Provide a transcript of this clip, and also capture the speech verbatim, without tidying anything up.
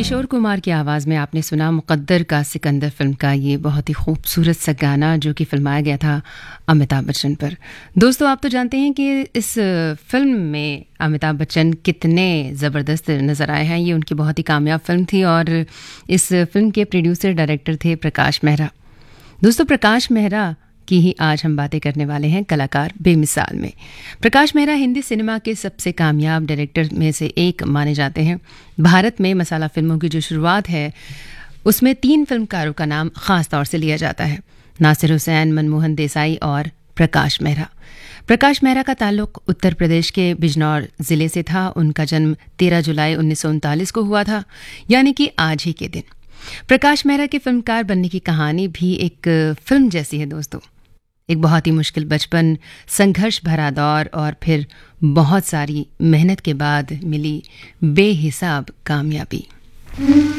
किशोर कुमार की आवाज़ में आपने सुना मुकद्दर का सिकंदर फिल्म का ये बहुत ही खूबसूरत सा गाना जो कि फिल्माया गया था अमिताभ बच्चन पर। दोस्तों, आप तो जानते हैं कि इस फिल्म में अमिताभ बच्चन कितने ज़बरदस्त नज़र आए हैं। ये उनकी बहुत ही कामयाब फिल्म थी और इस फिल्म के प्रोड्यूसर डायरेक्टर थे प्रकाश मेहरा। दोस्तों, प्रकाश मेहरा की ही आज हम बातें करने वाले हैं कलाकार बेमिसाल में। प्रकाश मेहरा हिंदी सिनेमा के सबसे कामयाब डायरेक्टर में से एक माने जाते हैं। भारत में मसाला फिल्मों की जो शुरुआत है उसमें तीन फिल्मकारों का नाम खास तौर से लिया जाता है, नासिर हुसैन, मनमोहन देसाई और प्रकाश मेहरा। प्रकाश मेहरा का ताल्लुक उत्तर प्रदेश के बिजनौर ज़िले से था। उनका जन्म तेरह जुलाई उन्नीस सौ उनतालीस को हुआ था, यानी कि आज ही के दिन। प्रकाश मेहरा के फिल्मकार बनने की कहानी भी एक फिल्म जैसी है दोस्तों। एक बहुत ही मुश्किल बचपन, संघर्ष भरा दौर और फिर बहुत सारी मेहनत के बाद मिली बेहिसाब कामयाबी।